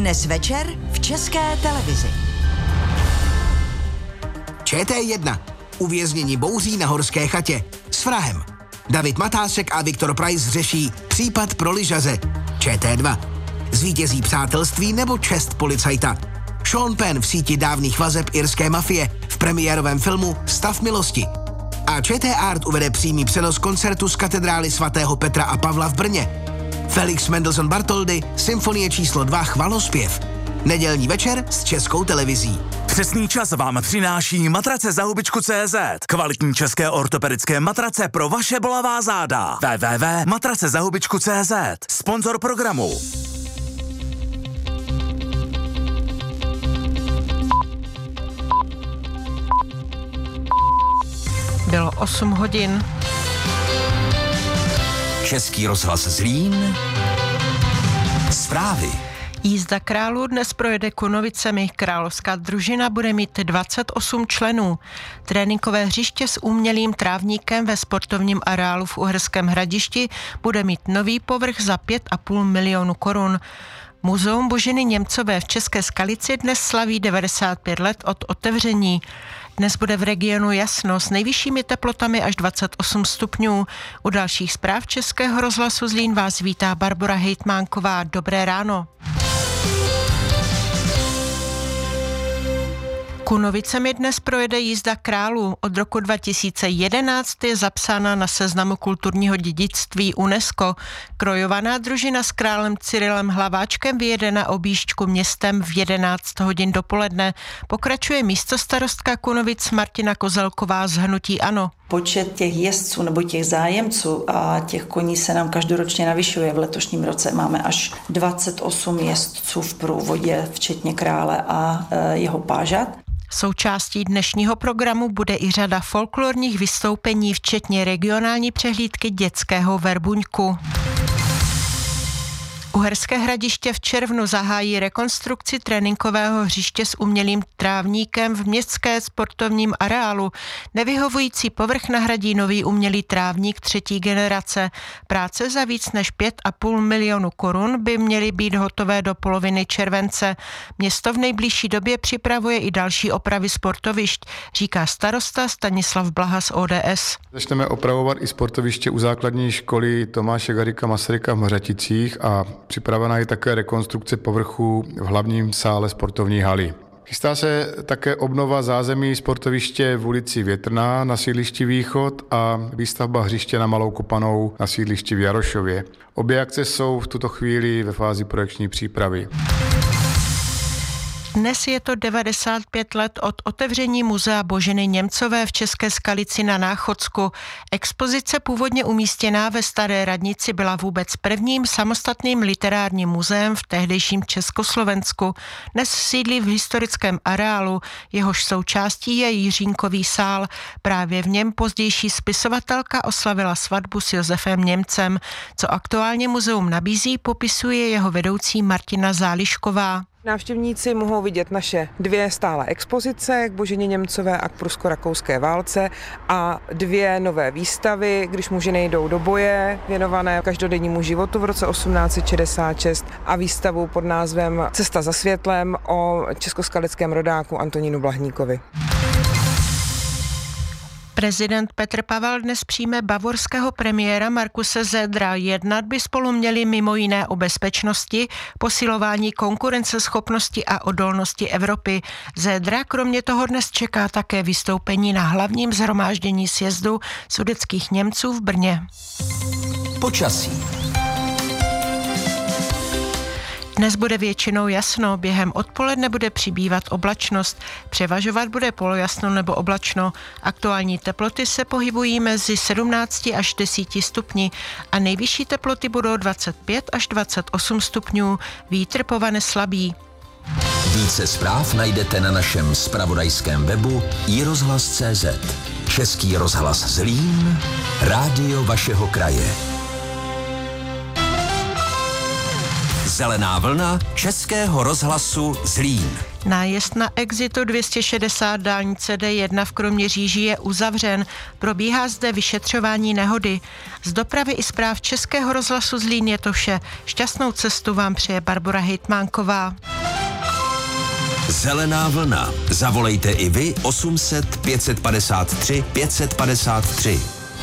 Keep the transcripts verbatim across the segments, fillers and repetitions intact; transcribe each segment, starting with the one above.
Dnes večer v České televizi. Č T jedna. Uvěznění bouří na Horské chatě. S vrahem. David Matášek a Viktor Price řeší případ pro lyžaře. Č T dva. Zvítězí přátelství nebo čest policajta. Sean Penn v síti dávných vazeb irské mafie v premiérovém filmu Stav milosti. A Č T Art uvede přímý přenos koncertu z katedrály svatého Petra a Pavla v Brně. Felix Mendelssohn Bartholdy, symfonie číslo dva Chvalospěv. Nedělní večer s Českou televizí. Přesný čas vám přináší matrace za hubičku tečka cé zet. Kvalitní české ortopedické matrace pro vaše bolavá záda. w w w tečka matrace za hubičku tečka cé zet. Sponzor programu. Bylo osm hodin. Český rozhlas Zlín. Zprávy. Jízda králů dnes projede Kunovicemi. Královská družina bude mít dvacet osm členů. Tréninkové hřiště s umělým trávníkem ve sportovním areálu v Uherském Hradišti bude mít nový povrch za pět a půl milionu korun. Muzeum Boženy Němcové v České Skalici dnes slaví devadesát pět let od otevření. Dnes bude v regionu jasno s nejvyššími teplotami až dvacet osm stupňů. U dalších zpráv Českého rozhlasu Zlín vás vítá Barbora Hejtmánková. Dobré ráno. Kunovicemi dnes projede jízda králů. Od roku dva tisíce jedenáct je zapsána na seznamu kulturního dědictví UNESCO. Krojovaná družina s králem Cyrilem Hlaváčkem vyjede na objížďku městem v jedenáct hodin dopoledne. Pokračuje místostarostka Kunovic Martina Kozelková z hnutí ANO. Počet těch jezdců nebo těch zájemců a těch koní se nám každoročně navyšuje. V letošním roce máme až dvacet osm jezdců v průvodě, včetně krále a e, jeho pážat. Součástí dnešního programu bude i řada folklorních vystoupení, včetně regionální přehlídky dětského verbuňku. Uherské Hradiště v červnu zahájí rekonstrukci tréninkového hřiště s umělým trávníkem v městské sportovním areálu. Nevyhovující povrch nahradí nový umělý trávník třetí generace. Práce za víc než pět a půl milionu korun by měly být hotové do poloviny července. Město v nejbližší době připravuje i další opravy sportovišť, říká starosta Stanislav Blaha z O D S. Začneme opravovat i sportoviště u základní školy Tomáše Garrigua Masaryka v Mořaticích a připravená je také rekonstrukce povrchu v hlavním sále sportovní haly. Chystá se také obnova zázemí sportoviště v ulici Větrná na sídlišti Východ a výstavba hřiště na Malou Kopanou na sídlišti v Jarošově. Obě akce jsou v tuto chvíli ve fázi projekční přípravy. Dnes je to devadesát pět let od otevření Muzea Boženy Němcové v České Skalici na Náchodsku. Expozice původně umístěná ve Staré radnici byla vůbec prvním samostatným literárním muzeem v tehdejším Československu. Dnes sídlí v historickém areálu, jehož součástí je Jiřínkový sál. Právě v něm pozdější spisovatelka oslavila svatbu s Josefem Němcem. Co aktuálně muzeum nabízí, popisuje jeho vedoucí Martina Zálišková. Návštěvníci mohou vidět naše dvě stálé expozice k Boženě Němcové a k prusko-rakouské válce a dvě nové výstavy, když muži nejdou do boje, věnované každodennímu životu v roce osmnáct set šedesát šest a výstavu pod názvem Cesta za světlem o českoskalickém rodáku Antonínu Blahníkovi. Prezident Petr Pavel dnes přijme bavorského premiéra Markuse Södera. Jednat by spolu měli mimo jiné o bezpečnosti, posilování konkurenceschopnosti a odolnosti Evropy. Södera kromě toho dnes čeká také vystoupení na hlavním shromáždění sjezdu sudetských Němců v Brně. Počasí. Dnes bude většinou jasno, během odpoledne bude přibývat oblačnost, převažovat bude polojasno nebo oblačno. Aktuální teploty se pohybují mezi sedmnáct až deset stupni a nejvyšší teploty budou dvacet pět až dvacet osm stupňů, vítr povane slabý. Více zpráv najdete na našem zpravodajském webu i rozhlas tečka cé zet. Český rozhlas Zlín, rádio vašeho kraje. Zelená vlna Českého rozhlasu Zlín. Nájezd na exitu dvě stě šedesát dálnice D jedna v Kroměříži je uzavřen. Probíhá zde vyšetřování nehody. Z dopravy i zpráv Českého rozhlasu Zlín je to vše. Šťastnou cestu vám přeje Barbora Hejtmánková. Zelená vlna. Zavolejte i vy osm set pět padesát tři pět padesát tři.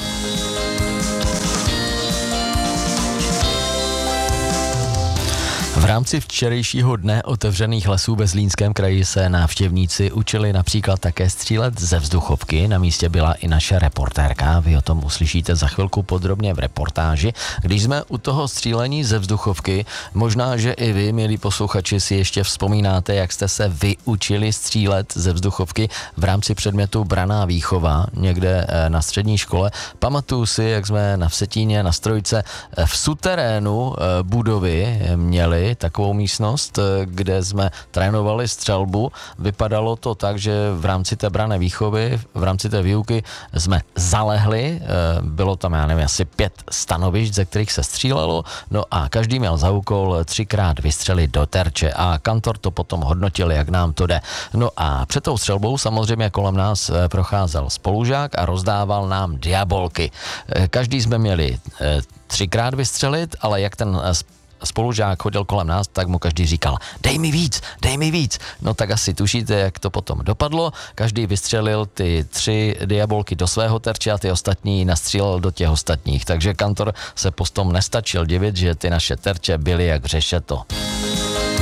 V rámci včerejšího dne otevřených lesů ve Zlínském kraji se návštěvníci učili například také střílet ze vzduchovky. Na místě byla i naše reportérka, vy o tom uslyšíte za chvilku podrobně v reportáži. Když jsme u toho střílení ze vzduchovky, možná, že i vy, milí posluchači, si ještě vzpomínáte, jak jste se vy učili střílet ze vzduchovky v rámci předmětu branná výchova někde na střední škole. Pamatuju si, jak jsme na Vsetíně, na Strojce v suterénu budovy měli takovou místnost, kde jsme trénovali střelbu. Vypadalo to tak, že v rámci té branné výchovy, v rámci té výuky jsme zalehli, bylo tam, já nevím, asi pět stanovišť, ze kterých se střílelo, no a každý měl za úkol třikrát vystřelit do terče a kantor to potom hodnotil, jak nám to jde. No a před tou střelbou samozřejmě kolem nás procházel spolužák a rozdával nám diabolky. Každý jsme měli třikrát vystřelit, ale jak ten spolužák chodil kolem nás, tak mu každý říkal, dej mi víc, dej mi víc. No tak asi tušíte, jak to potom dopadlo. Každý vystřelil ty tři diabolky do svého terče a ty ostatní nastřílel do těch ostatních. Takže kantor se potom nestačil divit, že ty naše terče byly jak řešeto.